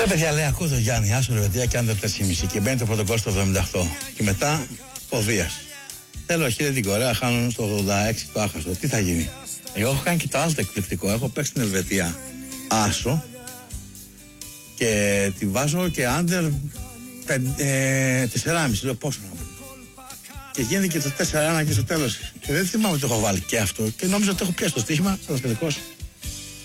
Ρε παιδιά, λέει, ακούω το Γιάννη, άσο ρε παιδιά, και αν δεν 4,5 και μπαίνει το πρωτοκόλλο στο 78 και μετά ποδίας. Θέλω χίλια την Κορέα, χάνουν στο 86 το άχαστο. Τι θα γίνει? Εγώ έχω κάνει και το άλλο το εκπληκτικό. Έχω παίξει στην Ελβετία άσο και τη βάζω και άντερ 4,5. Λέω πόσο να πω. Και γίνεται και το 4-1 και στο τέλος. Και δεν θυμάμαι ότι το έχω βάλει και αυτό. Και νόμιζα ότι έχω πιάσει το στοίχημα. Στο τελικός